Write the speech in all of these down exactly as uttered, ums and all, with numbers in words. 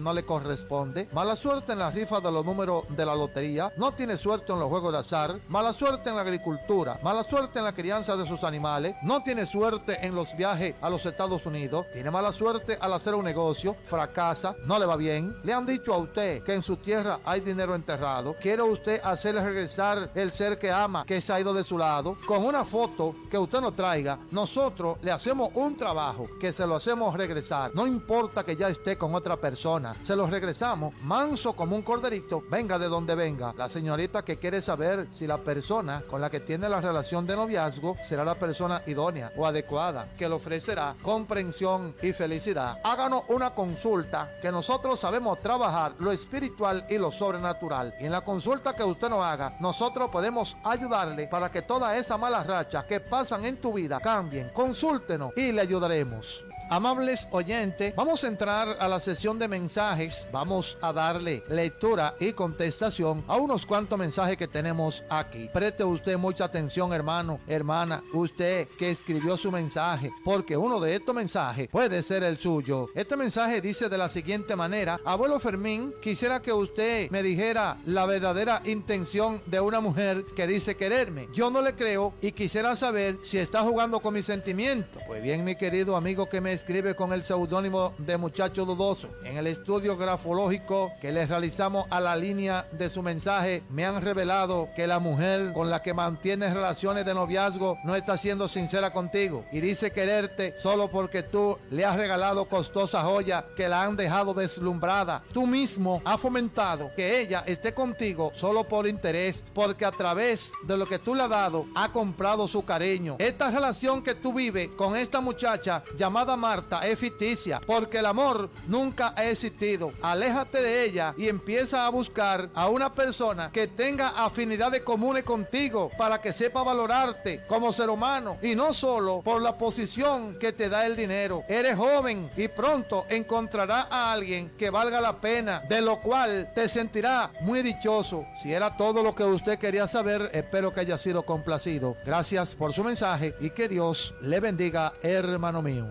no le corresponde, mala suerte en la rifa de los números de la lotería, no tiene suerte en los juegos de azar, mala suerte en la agricultura, mala suerte en la crianza de sus animales, no tiene suerte en los viajes a los Estados Unidos, tiene mala suerte al hacer un negocio, fracasa, no le va bien. Le han dicho a usted que en su tierra hay dinero enterrado, quiere usted hacerle regresar el ser que ama, que se ha ido de su lado, con una foto que usted nos traiga, nosotros le hacemos un trabajo que se lo hacemos regresar, no importa que ya esté con otra persona, se lo regresamos manso como un corderito, venga de donde venga. La señorita que quiere saber si la persona con la que tiene la relación de noviazgo será la persona idónea o adecuada, que le ofrecerá comprensión y felicidad. Háganos una consulta, que nosotros sabemos trabajar lo espiritual y lo sobrenatural, y en la consulta que usted nos haga, nosotros podemos ayudarle para que todas esas malas rachas que pasan en tu vida cambien. Consúltenos y le ayudaremos. Amables oyentes, vamos a entrar a la sesión de mensajes. Vamos a darle lectura y contestación a unos cuantos mensajes que tenemos aquí. Preste usted mucha atención, hermano, hermana, usted que escribió su mensaje, porque uno de estos mensajes puede ser el suyo. Este mensaje dice de la siguiente manera: abuelo Fermín, quisiera que usted me dijera la verdadera intención de una mujer que dice quererme. Yo no le creo y quisiera saber si está jugando con mis sentimientos. Pues bien, mi querido amigo que me escribe con el seudónimo de Muchacho Dudoso, en el estudio grafológico que le realizamos a la línea de su mensaje, me han revelado que la mujer con la que mantienes relaciones de noviazgo no está siendo sincera contigo y dice quererte solo porque tú le has regalado costosas joyas que la han dejado deslumbrada. Tú mismo has fomentado que ella esté contigo solo por interés, porque a través de lo que tú le has dado ha comprado su cariño. Esta relación que tú vives con esta muchacha llamada Marta es ficticia, porque el amor nunca ha existido. Aléjate de ella y empieza a buscar a una persona que tenga afinidades comunes contigo, para que sepa valorarte como ser humano y no solo por la posición que te da el dinero. Eres joven y pronto encontrarás a alguien que valga la pena, de lo cual te sentirás muy dichoso. Si era todo lo que usted quería saber, espero que haya sido complacido. Gracias por su mensaje y que Dios le bendiga, hermano mío.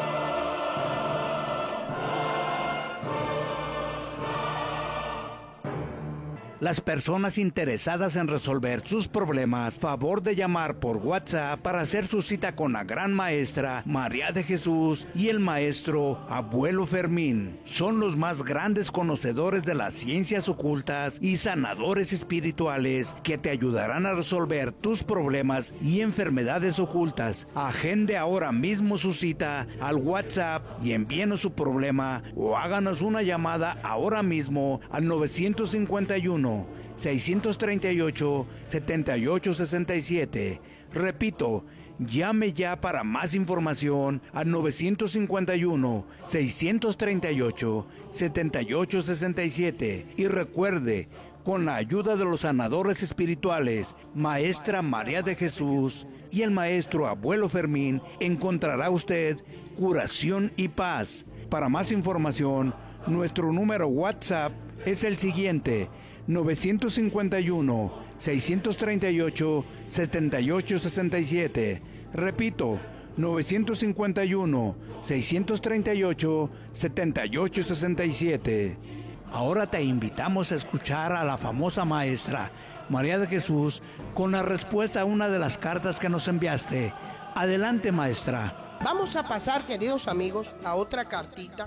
Las personas interesadas en resolver sus problemas, favor de llamar por WhatsApp para hacer su cita con la gran maestra María de Jesús y el maestro Abuelo Fermín. Son los más grandes conocedores de las ciencias ocultas y sanadores espirituales que te ayudarán a resolver tus problemas y enfermedades ocultas. Agende ahora mismo su cita al WhatsApp y envíenos su problema o háganos una llamada ahora mismo al nueve cinco uno, seis tres ocho, siete ocho seis siete. Repito, llame ya para más información al nueve cinco uno, seis tres ocho, siete ocho seis siete. Y recuerde, con la ayuda de los sanadores espirituales, Maestra María de Jesús y el Maestro Abuelo Fermín, encontrará usted curación y paz. Para más información, nuestro número WhatsApp es el siguiente: nueve cinco uno, seis tres ocho, siete ocho seis siete. Repito, nueve cinco uno, seis tres ocho, siete ocho seis siete. Ahora te invitamos a escuchar a la famosa maestra María de Jesús con la respuesta a una de las cartas que nos enviaste. Adelante, maestra. Vamos a pasar, queridos amigos, a otra cartita.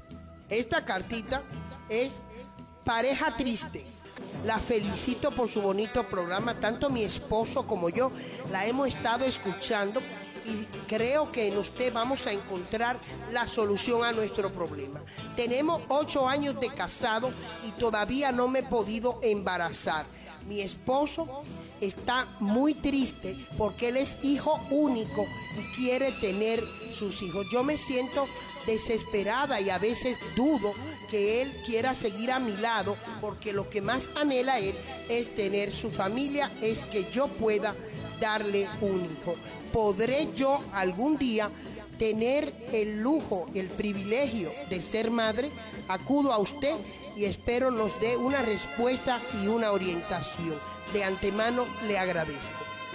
Esta cartita es Pareja Triste. La felicito por su bonito programa. Tanto mi esposo como yo la hemos estado escuchando y creo que en usted vamos a encontrar la solución a nuestro problema. Tenemos ocho años de casado y todavía no me he podido embarazar. Mi esposo está muy triste porque él es hijo único y quiere tener sus hijos. Yo me siento desesperada y a veces dudo que él quiera seguir a mi lado, porque lo que más anhela él es tener su familia, es que yo pueda darle un hijo. ¿Podré yo algún día tener el lujo, el privilegio de ser madre? Acudo a usted y espero nos dé una respuesta y una orientación. De antemano le agradezco.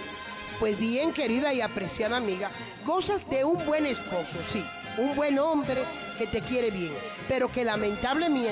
Pues bien, querida y apreciada amiga, gozas de un buen esposo, sí, un buen hombre que te quiere bien, pero que lamentablemente